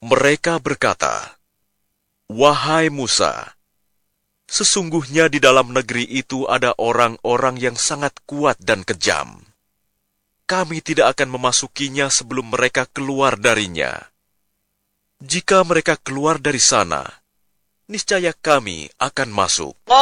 Mereka berkata, "Wahai Musa, sesungguhnya di dalam negeri itu ada orang-orang yang sangat kuat dan kejam. Kami tidak akan memasukinya sebelum mereka keluar darinya. Jika mereka keluar dari sana, niscaya kami akan masuk."